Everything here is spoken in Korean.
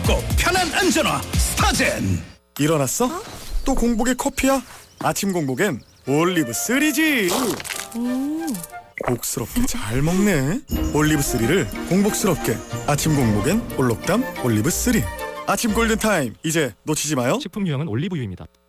쉽고 편한 안전화 스타젠. 일어났어? 또 공복에 커피야? 아침 공복엔 올리브 3지. 복스럽게 잘 먹네. 올리브 3를 공복스럽게. 아침 공복엔 올록담 올리브 3. 아침 골든타임, 이제 놓치지 마요. 식품 유형은 올리브유입니다.